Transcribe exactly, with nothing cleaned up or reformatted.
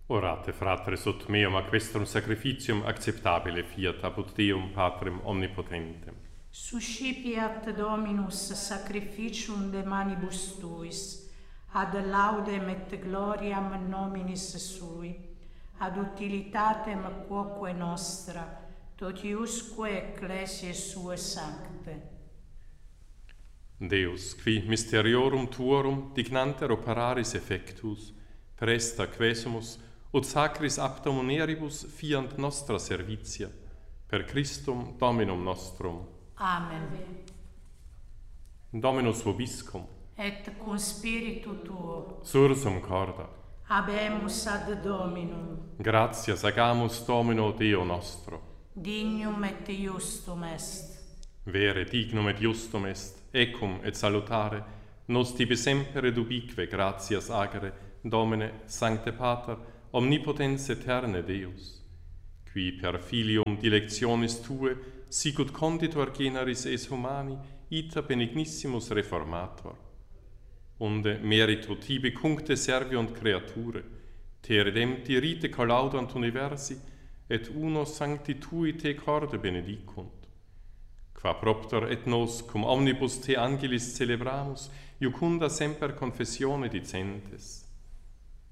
Orate, fratres, ut meum ac vestrum sacrificium acceptabile fiat apud Deum Patrem omnipotentem. Suscipiat Dominus sacrificium de manibus tuis, ad laudem et gloriam nominis sui, ad utilitatem quoque nostra, totiusque ecclesiae sue sancte. Deus, qui mysteriorum tuorum dignanter operaris effectus, presta quesumus, ut sacris apta muneribus fiant nostra servitia, per Christum Dominum nostrum. Amen. Dominus vobiscum, Et cum spiritu tuo, sursum corda, habemus ad Dominum, gratias agamus Domino Deo nostro. dignum et justum est. Vere dignum et justum est, ecum et salutare, nos tibi semper et ubique gratias agere, Domine, Sancte Pater, omnipotens eterne Deus, qui per filium dilectionis Tue, sicut conditor generis es humani, ita benignissimus reformator. Unde merito tibi cuncte serviunt creature, te redempti rite collaudant universi, et uno sancti Tui te corde benedicunt. Qua propter et nos, cum omnibus te angelis celebramus, iucunda semper confessione dicentes.